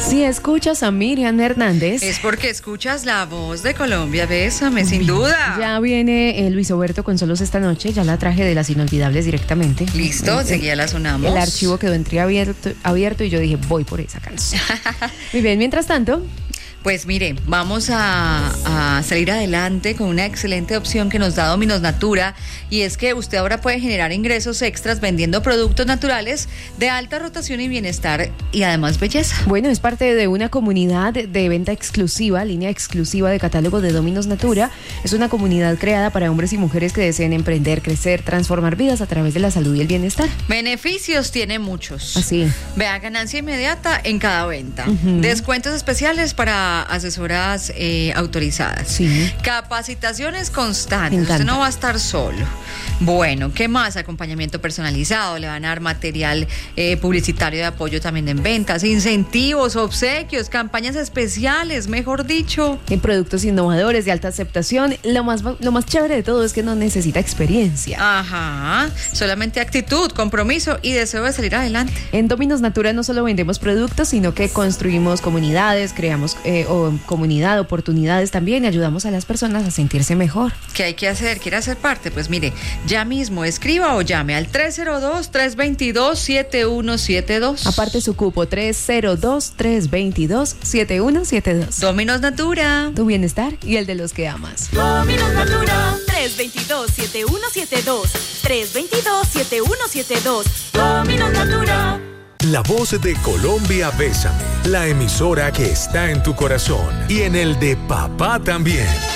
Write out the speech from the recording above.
Si escuchas a Miriam Hernández, es porque escuchas la voz de Colombia. Bésame, sin duda. Ya viene Luis Oberto con Solos esta noche. Ya la traje de Las Inolvidables directamente. Listo, enseguida la sonamos. El archivo quedó abierto y yo dije, voy por esa canción. Muy bien, mientras tanto... Pues mire, vamos a salir adelante con una excelente opción que nos da Dominos Natura, y es que usted ahora puede generar ingresos extras vendiendo productos naturales de alta rotación y bienestar y además belleza. Bueno, es parte de una comunidad de venta exclusiva, línea exclusiva de catálogo de Dominos Natura. Es una comunidad creada para hombres y mujeres que deseen emprender, crecer, transformar vidas a través de la salud y el bienestar. Beneficios tiene muchos. Así. Vea, ganancia inmediata en cada venta. Descuentos especiales para asesoras autorizadas. Sí. Capacitaciones constantes. Usted no va a estar solo. Bueno, ¿qué más? Acompañamiento personalizado. Le van a dar material publicitario de apoyo también en ventas, incentivos, obsequios, campañas especiales, mejor dicho. En productos innovadores de alta aceptación. Lo más chévere de todo es que no necesita experiencia. Ajá. Solamente actitud, compromiso y deseo de salir adelante. En Dominos Natura no solo vendemos productos, sino que construimos comunidades, creamos comunidad, oportunidades también, y ayudamos a las personas a sentirse mejor. ¿Qué hay que hacer? ¿Quiere hacer parte? Pues mire, ya mismo escriba o llame al 302-322-7172. Aparte su cupo 302-322-7172. Dominos Natura. Tu bienestar y el de los que amas. Dominos Natura. 322-7172. 322-7172. Dominos Natura. La voz de Colombia, Bésame, la emisora que está en tu corazón y en el de papá también.